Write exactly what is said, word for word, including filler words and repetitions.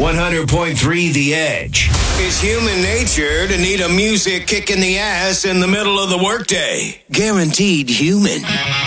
one hundred point three The Edge. It's human nature to need a music kick in the ass in the middle of the workday. Guaranteed human.